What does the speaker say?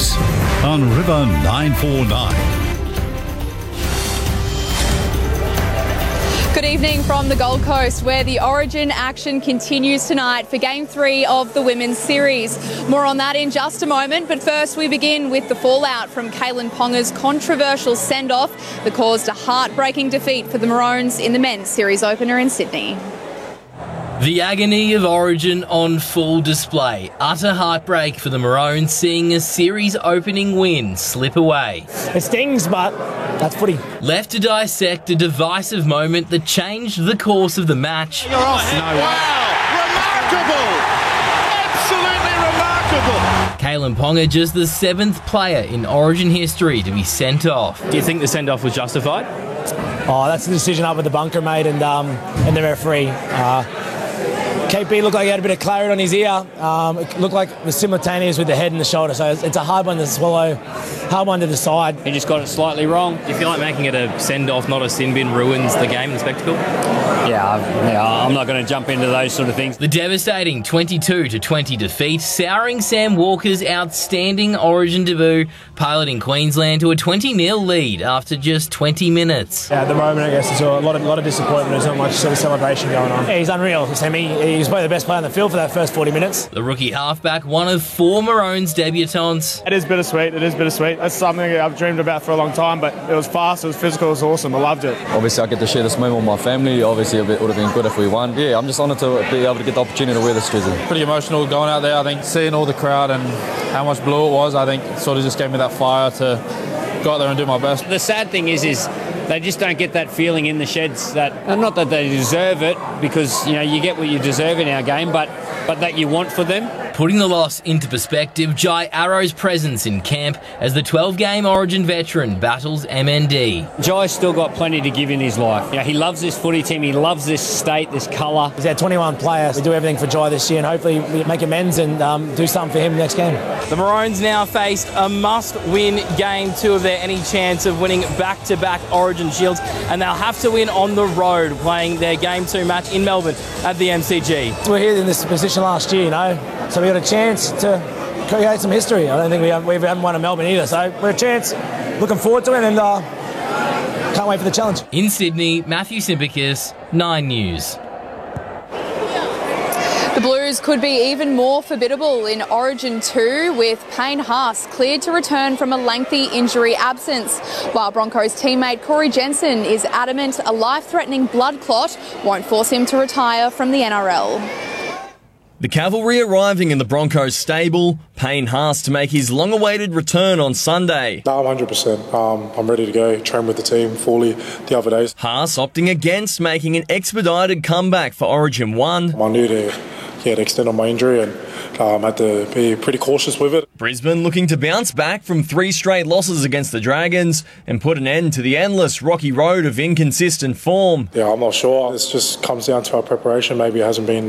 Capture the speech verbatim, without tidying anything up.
News on River nine four nine. Good evening from the Gold Coast, where the Origin action continues tonight for Game three of the Women's Series. More on that in just a moment, but first we begin with the fallout from Kalyn Ponga's controversial send-off that caused a heartbreaking defeat for the Maroons in the men's series opener in Sydney. The agony of Origin on full display. Utter heartbreak for the Maroons, seeing a series opening win slip away. It stings, but that's footy. Left to dissect a divisive moment that changed the course of the match. You're off. No way. Wow! Remarkable! Absolutely remarkable! Kalyn Ponga, just the seventh player in Origin history to be sent off. Do you think the send-off was justified? Oh, that's the decision up with the bunker, mate, and um, and the referee. Uh, K P looked like he had a bit of clarity on his ear. Um, it looked like it was simultaneous with the head and the shoulder, so it's, it's a hard one to swallow, hard one to decide. He just got it slightly wrong. Do you feel like making it a send-off, not a sin bin, ruins the game and the spectacle? Yeah, yeah, I'm not going to jump into those sort of things. The devastating twenty-two to twenty defeat, souring Sam Walker's outstanding Origin debut, piloting Queensland to a twenty nil lead after just twenty minutes. Yeah, at the moment, I guess there's a lot of, lot of disappointment. There's not much sort of celebration going on. Yeah, he's unreal, Sammy. He was probably the best player on the field for that first forty minutes. The rookie halfback, one of four Maroons debutants. It is bittersweet, it is bittersweet. That's something I've dreamed about for a long time, but it was fast, it was physical, it was awesome. I loved it. Obviously, I get to share this moment with my family. Obviously, it would have been good if we won. Yeah, I'm just honoured to be able to get the opportunity to wear this jersey. Pretty emotional going out there, I think. Seeing all the crowd and how much blue it was, I think it sort of just gave me that fire to go out there and do my best. The sad thing is, is they just don't get that feeling in the sheds. That, and not that they deserve it, because you know you get what you deserve in our game, but but that you want for them. Putting the loss into perspective, Jai Arrow's presence in camp as the twelve-game Origin veteran battles M N D. Jai's still got plenty to give in his life. You know, he loves this footy team, he loves this state, this colour. He's our twenty-one player. We do everything for Jai this year, and hopefully we make amends and um, do something for him next game. The Maroons now faced a must-win game two of their any chance of winning back-to-back Origin shields, and they'll have to win on the road, playing their game two match in Melbourne at the M C G. We're here in this position last year, you know, so we got a chance to create some history. I don't think we, have, we haven't won in Melbourne either, so we're a chance. Looking forward to it, and uh, can't wait for the challenge. In Sydney, Matthew Simpikis, Nine News. The Blues could be even more formidable in Origin two, with Payne Haas cleared to return from a lengthy injury absence, while Broncos teammate Corey Jensen is adamant a life-threatening blood clot won't force him to retire from the N R L. The cavalry arriving in the Broncos stable, Payne Haas to make his long-awaited return on Sunday. No, I'm one hundred percent. Um, I'm ready to go, train with the team fully the other days. Haas opting against making an expedited comeback for Origin one. I knew to, yeah, to extend on my injury, and um, I had to be pretty cautious with it. Brisbane looking to bounce back from three straight losses against the Dragons and put an end to the endless rocky road of inconsistent form. Yeah, I'm not sure. It just comes down to our preparation. Maybe it hasn't been